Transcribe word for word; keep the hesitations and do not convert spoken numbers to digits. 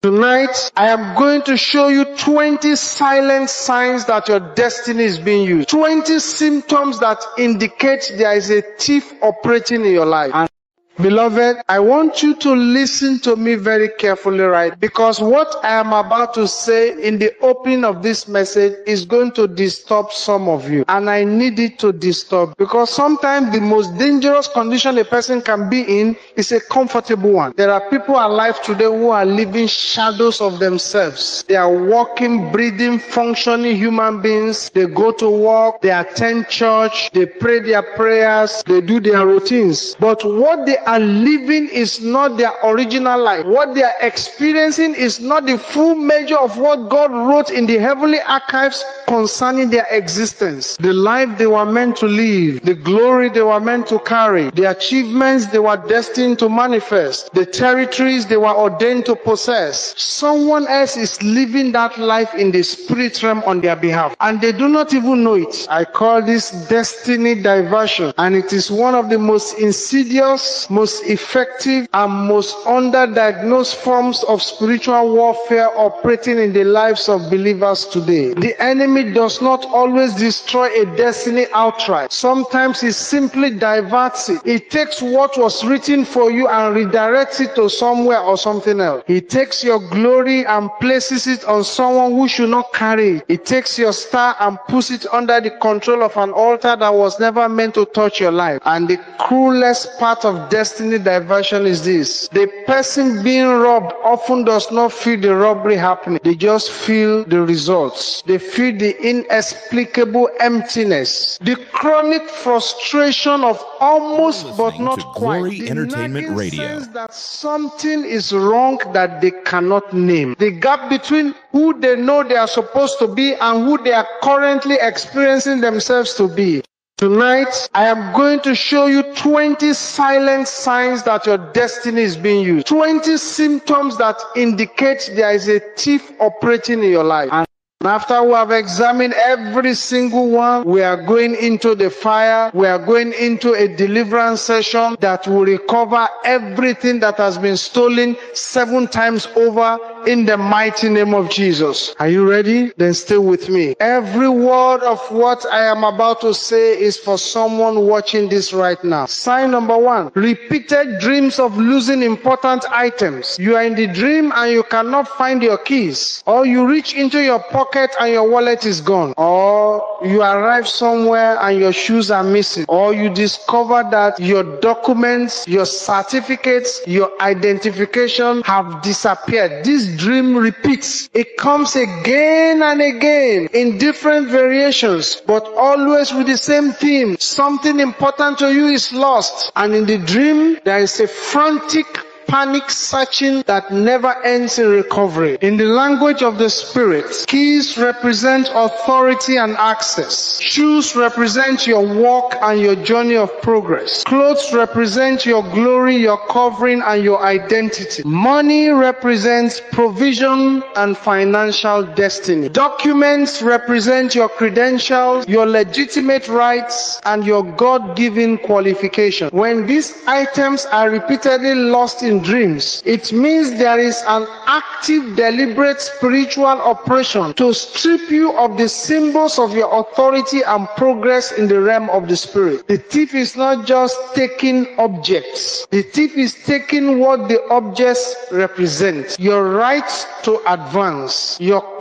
Tonight, I am going to show you twenty silent signs that your destiny is being used. twenty symptoms that indicate there is a thief operating in your life. And beloved, I want you to listen to me very carefully, right? Because what I am about to say in the opening of this message is going to disturb some of you. And I need it to disturb, because sometimes the most dangerous condition a person can be in is a comfortable one. There are people alive today who are living shadows of themselves. They are walking, breathing, functioning human beings. They go to work, they attend church, they pray their prayers, they do their routines. But what they are living is not their original life. What they are experiencing is not the full measure of what God wrote in the heavenly archives concerning their existence. The life they were meant to live, the glory they were meant to carry, the achievements they were destined to manifest, the territories they were ordained to possess. Someone else is living that life in the spirit realm on their behalf, and they do not even know it. I call this destiny diversion, and it is one of the most insidious, most effective, and most underdiagnosed forms of spiritual warfare operating in the lives of believers today. The enemy does not always destroy a destiny outright. Sometimes he simply diverts it. He takes what was written for you and redirects it to somewhere or something else. He takes your glory and places it on someone who should not carry it. He takes your star and puts it under the control of an altar that was never meant to touch your life. And the cruelest part of destiny diversion is this: the person being robbed often does not feel the robbery happening. They just feel the results. They feel the inexplicable emptiness, the chronic frustration of almost but not quite, Glory the Entertainment nagging Radio. sense that something is wrong that they cannot name, the gap between who they know they are supposed to be and who they are currently experiencing themselves to be. Tonight, I am going to show you twenty silent signs that your destiny is being used. twenty symptoms that indicate there is a thief operating in your life. And after we have examined every single one, we are going into the fire. We are going into a deliverance session that will recover everything that has been stolen seven times over in the mighty name of Jesus. Are you ready? Then stay with me. Every word of what I am about to say is for someone watching this right now. Sign number one: repeated dreams of losing important items. You are in the dream and you cannot find your keys, or you reach into your pocket and your wallet is gone, or you arrive somewhere and your shoes are missing, or you discover that your documents, your certificates, your identification have disappeared. This dream repeats. It comes again and again in different variations, but always with the same theme. Something important to you is lost, and in the dream there is a frantic panic searching that never ends in recovery. In the language of the spirit, keys represent authority and access. Shoes represent your walk and your journey of progress. Clothes represent your glory, your covering, and your identity. Money represents provision and financial destiny. Documents represent your credentials, your legitimate rights, and your God-given qualification. When these items are repeatedly lost in dreams, it means there is an active, deliberate spiritual operation to strip you of the symbols of your authority and progress in the realm of the spirit. The thief is not just taking objects. The thief is taking what the objects represent: your right to advance, your